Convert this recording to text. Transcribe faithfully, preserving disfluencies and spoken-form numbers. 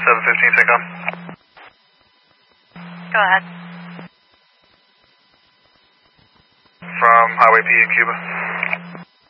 seven fifteen, Syncom. Go ahead. From Highway P in Cuba.